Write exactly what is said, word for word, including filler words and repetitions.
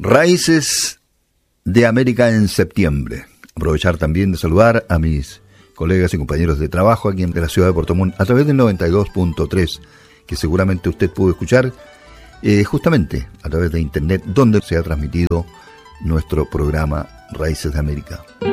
Raíces de América en septiembre. Aprovechar también de saludar a mis colegas y compañeros de trabajo aquí en la ciudad de Puerto Montt a través del noventa y dos punto tres, que seguramente usted pudo escuchar eh, justamente a través de internet, donde se ha transmitido nuestro programa Raíces de América.